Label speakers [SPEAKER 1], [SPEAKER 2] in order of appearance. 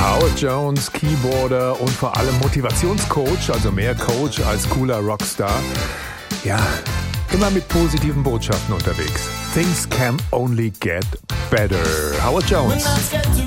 [SPEAKER 1] Howard Jones, Keyboarder und vor allem Motivationscoach, also mehr Coach als cooler Rockstar. Ja, immer mit positiven Botschaften unterwegs. Things can only get better. Howard Jones.